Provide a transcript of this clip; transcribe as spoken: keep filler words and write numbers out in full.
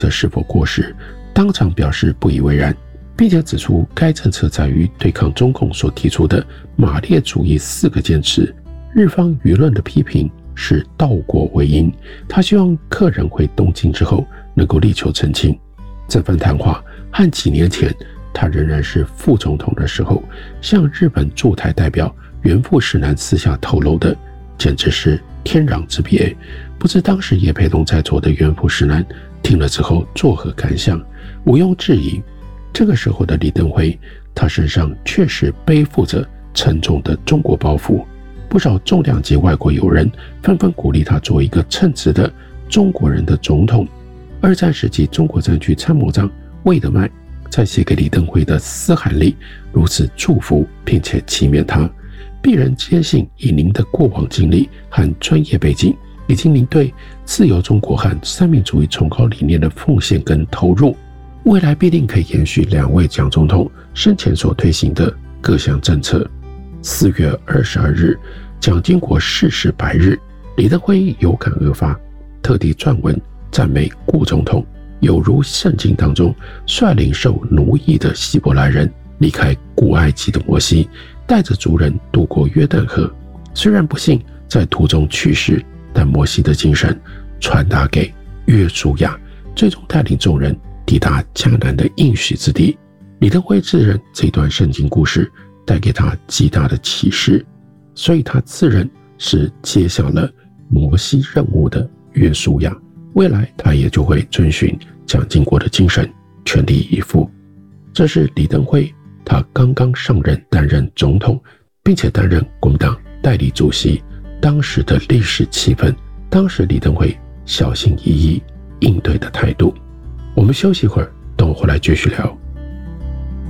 这是否过时，当场表示不以为然，并且指出该政策在于对抗中共所提出的马列主义四个坚持，日方舆论的批评是倒果为因。他希望客人回东京之后能够力求澄清。这番谈话和几年前他仍然是副总统的时候向日本驻台代表原富士南私下透露的简直是天壤之别。不知当时也陪同在座的原富士南听了之后作何感想？毋庸置疑，这个时候的李登辉，他身上确实背负着沉重的中国包袱。不少重量级外国友人纷纷鼓励他做一个称职的中国人的总统。二战时期中国战区参谋长魏德迈在写给李登辉的私函里如此祝福并且期勉他：鄙人坚信以您的过往经历和专业背景，以及您对自由中国和三民主义崇高理念的奉献跟投入，未来必定可以延续两位蒋总统生前所推行的各项政策。四月二十二日，蒋经国逝世百日，李登辉有感而发，特地撰文赞美顾总统有如圣经当中率领受奴役的希伯来人离开古埃及的摩西，带着族人渡过约旦河，虽然不幸在途中去世，但摩西的精神传达给约书亚，最终带领众人抵达迦南的应许之地。李登辉自认这段圣经故事带给他极大的启示，所以他自认是接下了摩西任务的约书亚，未来他也就会遵循蒋经国的精神，全力以赴。这是李登辉他刚刚上任担任总统，并且担任国民党代理主席，当时的历史气氛，当时李登辉小心翼翼应对的态度。我们休息一会儿，等我回来继续聊。